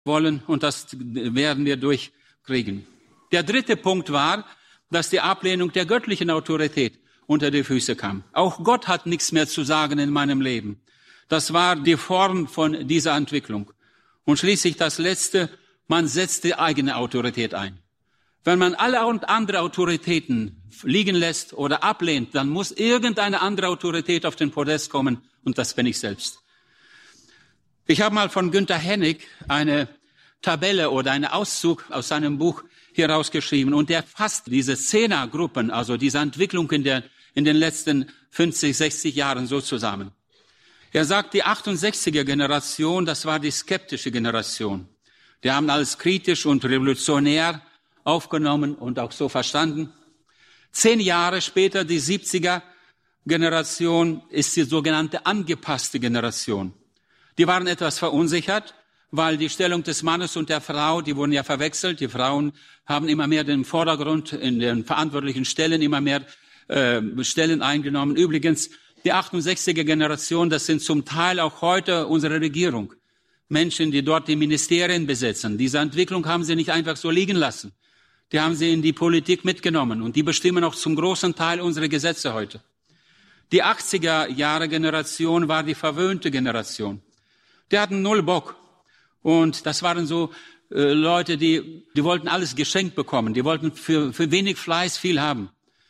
wollen und das werden wir durchkriegen. Der dritte Punkt war, dass die Ablehnung der göttlichen Autorität unter die Füße kam. Auch Gott hat nichts mehr zu sagen in meinem Leben. Das war die Form von dieser Entwicklung. Und schließlich das Letzte, man setzt die eigene Autorität ein. Wenn man alle andere Autoritäten liegen lässt oder ablehnt, dann muss irgendeine andere Autorität auf den Podest kommen und das bin ich selbst. Ich habe mal von Günther Hennig eine Tabelle oder einen Auszug aus seinem Buch hier rausgeschrieben und der fasst diese Zehnergruppen, also diese Entwicklung in den letzten 50, 60 Jahren so zusammen. Er sagt, die 68er Generation, das war die skeptische Generation. Die haben alles kritisch und revolutionär aufgenommen und auch so verstanden. 10 Jahre später, die 70er Generation, ist die sogenannte angepasste Generation. Die waren etwas verunsichert, weil die Stellung des Mannes und der Frau, die wurden ja verwechselt. Die Frauen haben immer mehr den Vordergrund in den verantwortlichen Stellen, immer mehr Stellen eingenommen. Übrigens, die 68er Generation, das sind zum Teil auch heute unsere Regierung. Menschen, die dort die Ministerien besetzen. Diese Entwicklung haben sie nicht einfach so liegen lassen. Die haben sie in die Politik mitgenommen und die bestimmen auch zum großen Teil unsere Gesetze heute. Die 80er-Jahre-Generation war die verwöhnte Generation. Die hatten null Bock. Und das waren so Leute, die wollten alles geschenkt bekommen. Die wollten für wenig Fleiß viel haben.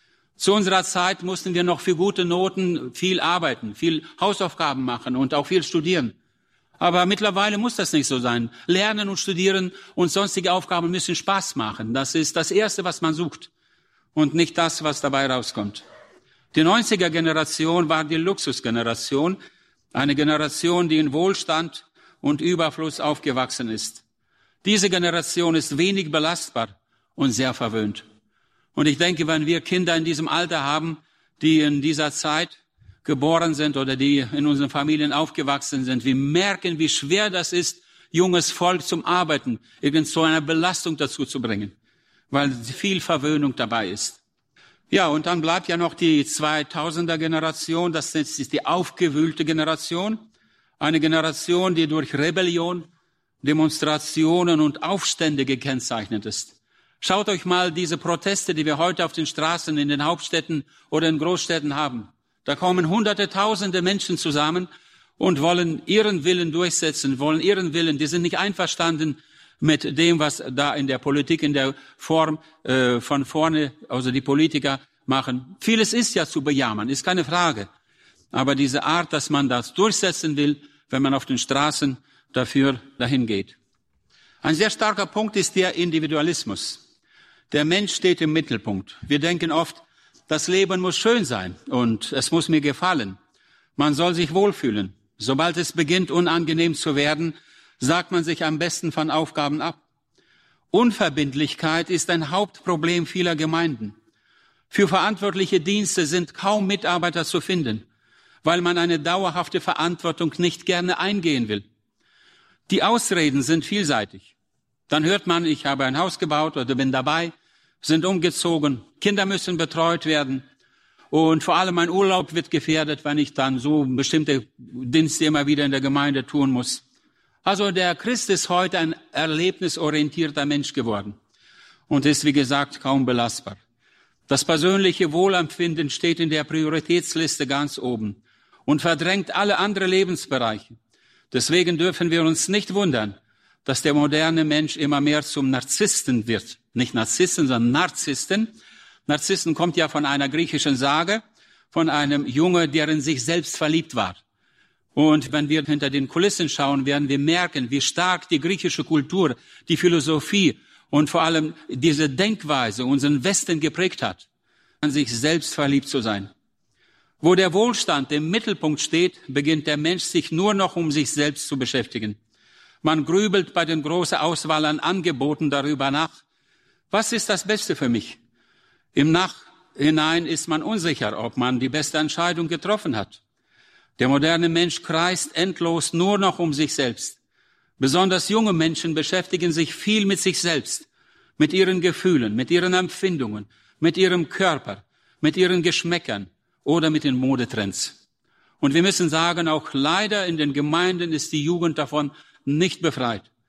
Zu unserer Zeit mussten wir noch für gute Noten viel arbeiten, viel Hausaufgaben machen und auch viel studieren. Aber mittlerweile muss das nicht so sein. Lernen und studieren und sonstige Aufgaben müssen Spaß machen. Das ist das Erste, was man sucht und nicht das, was dabei rauskommt. Die 90er-Generation war die Luxusgeneration, eine Generation, die in Wohlstand und Überfluss aufgewachsen ist. Diese Generation ist wenig belastbar und sehr verwöhnt. Und ich denke, wenn wir Kinder in diesem Alter haben, die in dieser Zeit geboren sind oder die in unseren Familien aufgewachsen sind, wir merken, wie schwer das ist, junges Volk zum Arbeiten, irgend so eine Belastung dazu zu bringen, weil viel Verwöhnung dabei ist. Ja, und dann bleibt ja noch die 2000er Generation, das ist die aufgewühlte Generation, eine Generation, die durch Rebellion, Demonstrationen und Aufstände gekennzeichnet ist. Schaut euch mal diese Proteste, die wir heute auf den Straßen in den Hauptstädten oder in Großstädten haben. Da kommen Hunderte, Tausende Menschen zusammen und wollen ihren Willen durchsetzen, wollen ihren Willen. Die sind nicht einverstanden mit dem, was da in der Politik, in der Form von vorne, also die Politiker machen. Vieles ist ja zu bejammern, ist keine Frage. Aber diese Art, dass man das durchsetzen will, wenn man auf den Straßen dafür dahin geht. Ein sehr starker Punkt ist der Individualismus. Der Mensch steht im Mittelpunkt. Wir denken oft, das Leben muss schön sein und es muss mir gefallen. Man soll sich wohlfühlen. Sobald es beginnt, unangenehm zu werden, sagt man sich am besten von Aufgaben ab. Unverbindlichkeit ist ein Hauptproblem vieler Gemeinden. Für verantwortliche Dienste sind kaum Mitarbeiter zu finden, weil man eine dauerhafte Verantwortung nicht gerne eingehen will. Die Ausreden sind vielseitig. Dann hört man, ich habe ein Haus gebaut oder bin dabei, sind umgezogen, Kinder müssen betreut werden und vor allem mein Urlaub wird gefährdet, wenn ich dann so bestimmte Dienste immer wieder in der Gemeinde tun muss. Also der Christ ist heute ein erlebnisorientierter Mensch geworden und ist, wie gesagt, kaum belastbar. Das persönliche Wohlempfinden steht in der Prioritätsliste ganz oben und verdrängt alle anderen Lebensbereiche. Deswegen dürfen wir uns nicht wundern, dass der moderne Mensch immer mehr zum Narzissten wird. Nicht Narzissten, sondern Narzissten. Narzissten kommt ja von einer griechischen Sage, von einem Junge, der in sich selbst verliebt war. Und wenn wir hinter den Kulissen schauen, werden wir merken, wie stark die griechische Kultur, die Philosophie und vor allem diese Denkweise unseren Westen geprägt hat, an sich selbst verliebt zu sein. Wo der Wohlstand im Mittelpunkt steht, beginnt der Mensch sich nur noch um sich selbst zu beschäftigen. Man grübelt bei den großen Auswahl an Angeboten darüber nach, was ist das Beste für mich? Im Nachhinein ist man unsicher, ob man die beste Entscheidung getroffen hat. Der moderne Mensch kreist endlos nur noch um sich selbst. Besonders junge Menschen beschäftigen sich viel mit sich selbst, mit ihren Gefühlen, mit ihren Empfindungen, mit ihrem Körper, mit ihren Geschmäckern oder mit den Modetrends. Und wir müssen sagen, auch leider in den Gemeinden ist die Jugend davon nicht befreit.